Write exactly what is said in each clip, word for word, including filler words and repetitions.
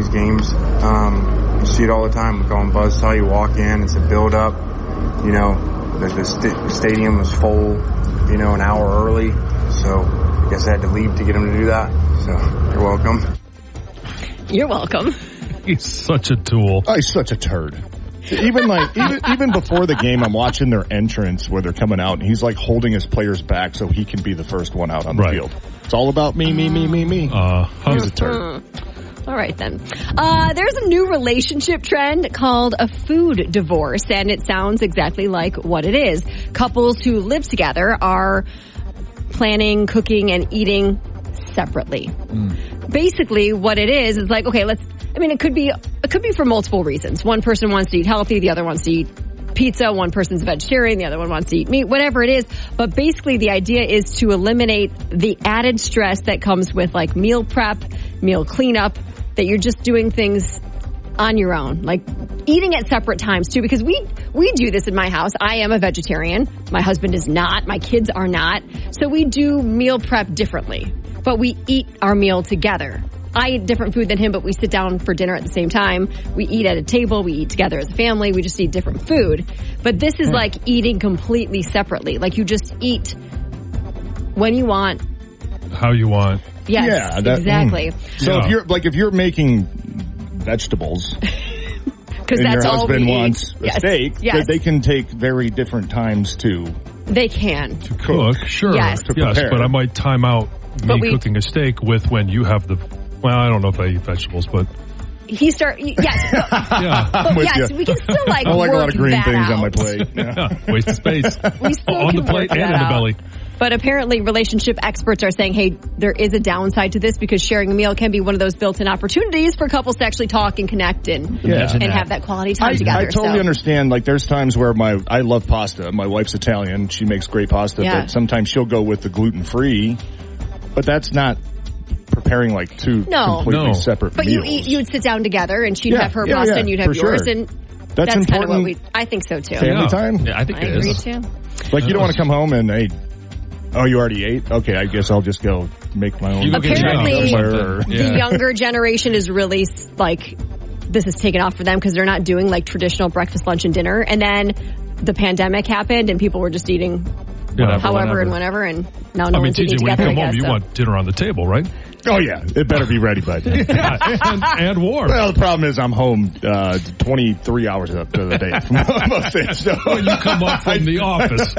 these games. Um, you see it all the time. We call them buzzsaw. You walk in, it's a build-up. You know, the, the st- stadium was full, you know, an hour early. So I guess I had to leave to get him to do that. So you're welcome. You're welcome. He's such a tool. Oh, he's such a turd. Even like even even before the game, I'm watching their entrance where they're coming out, and he's like holding his players back so he can be the first one out on the right. field. It's all about me, me, me, me, me. Uh, he's a turd. All right, then. Uh, there's a new relationship trend called a food divorce, and it sounds exactly like what it is. Couples who live together are planning, cooking, and eating separately. Mm. Basically, what it is is like, okay, let's, I mean, it could be, it could be for multiple reasons. One person wants to eat healthy, the other wants to eat pizza, one person's a vegetarian, the other one wants to eat meat, whatever it is. But basically the idea is to eliminate the added stress that comes with like meal prep, meal cleanup, that you're just doing things on your own, like eating at separate times too, because we, we do this in my house. I am a vegetarian. My husband is not. My kids are not. So we do meal prep differently, but we eat our meal together. I eat different food than him, but we sit down for dinner at the same time. We eat at a table. We eat together as a family. We just eat different food. But this is like eating completely separately. Like you just eat when you want. How you want. Yes, yeah, that, exactly. Mm. So yeah. if you're like if you're making vegetables because and that's your all husband we wants eat. a Yes. steak, yes. that they can take very different times to They can. To cook, sure. Yes. To yes, prepare. but I might time out me But we- cooking a steak with when you have the, well, I don't know if I eat vegetables, but. He start yes, but, Yeah. but with yes, you. we can still like I like work a lot of green that things out. on my plate. Yeah. Yeah, waste of space. We still on can the plate work and that in the out. belly. But apparently relationship experts are saying, hey, there is a downside to this because sharing a meal can be one of those built-in opportunities for couples to actually talk and connect and, Yeah. and have that quality time I, together. I totally so. understand. Like, there's times where my I love pasta. My wife's Italian. She makes great pasta. Yeah. But sometimes she'll go with the gluten-free. But that's not preparing like two No. completely No. separate But meals. you eat, you would sit down together and she'd Yeah, have her yeah, pasta yeah, and you'd have for yours. sure. And That's that's kind of important. what we, I think so too. Family Yeah. time? Yeah, I think I it agree is. too. Like, you don't want to come home and, hey, oh, you already ate? Okay, I guess I'll just go make my own. You go get Apparently, somewhere. Yeah. the younger generation is really like, this is taken off for them because they're not doing like traditional breakfast, lunch, and dinner. And then the pandemic happened and people were just eating Yeah, however whatever. and whenever. And now no I mean, one's T J, eating when you together, come I home, guess. you so. want dinner on the table, right? Oh, yeah. It better be ready by then. and, and warm. Well, the problem is I'm home uh, twenty-three hours up to the day from most days. So When you come up from the office.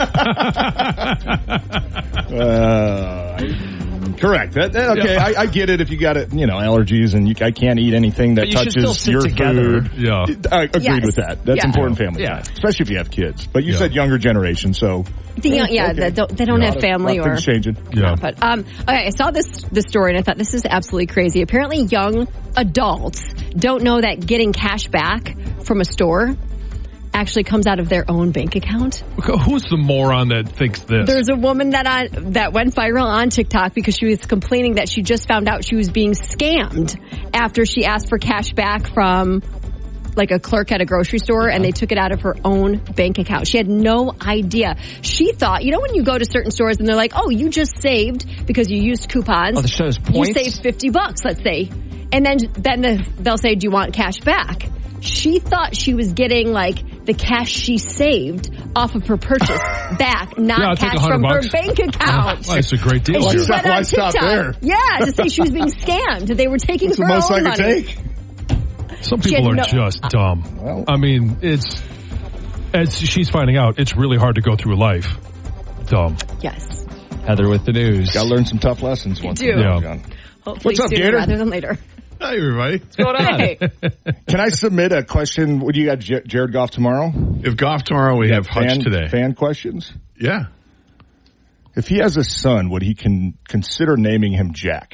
Uh, I- correct. That, that- okay, Yeah. I, I get it if you got it, you know, allergies and you, I can't eat anything that But you should still touches sit your together. food. Yeah. I agreed Yes. with that. That's Yeah. important family Yeah. time, especially if you have kids. But you Yeah. said younger generation, so The young, yeah, okay. they don't, they don't Yeah, have family a lot of or. things changing. Yeah. But um, okay, I saw this this story and I thought this is absolutely crazy. Apparently, young adults don't know that getting cash back from a store actually comes out of their own bank account. Who's the moron that thinks this? There's a woman that on, that went viral on TikTok because she was complaining that she just found out she was being scammed after she asked for cash back from like a clerk at a grocery store and they took it out of her own bank account. She had no idea. She thought, you know when you go to certain stores and they're like, oh, you just saved because you used coupons. Oh, the show's points? You saved fifty bucks, let's say. And then then the, they'll say, do you want cash back? She thought she was getting like the cash she saved off of her purchase back, not Yeah, I'll take cash a hundred from bucks. her bank account. Well, that's a great deal. And she Why went stop- on why stop TikTok. there? Yeah, to say she was being scammed. They were taking It's the her most own I can money. take. Some She people are had no- just dumb. Well. I mean, it's, as she's finding out, it's really hard to go through life. Dumb. Yes. Heather with the news. Got to learn some tough lessons once do. in a while, Yeah. John. Hopefully What's up, sooner Gator? rather than later. Hi, everybody. What's going on? Hey. Can I submit a question? Would you got J- Jared Goff tomorrow? If Goff tomorrow, we have Hutch fan, today. Fan questions? Yeah. If he has a son, would he can consider naming him Jack?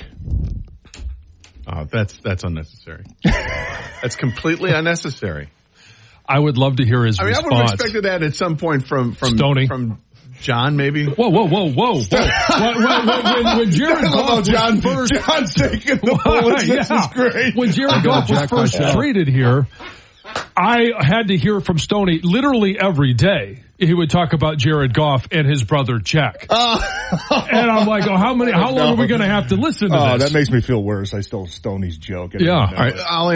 Uh, that's that's unnecessary. That's completely unnecessary. I would love to hear his I mean, I would response. have expected that at some point from from Stoney. from John, maybe. Whoa, whoa, whoa, whoa, whoa. when, when, when, when Jared I love Goff how was John, first... John's taking the bullets. This Yeah. is great. When Jared Goff was first traded here, I had to hear from Stoney literally every day. He would talk about Jared Goff and his brother Jack. Uh, and I'm like, oh, how many, how long no. are we going to have to listen to Oh, this? that makes me feel worse. I stole Stoney's joke. Yeah. All right, I'll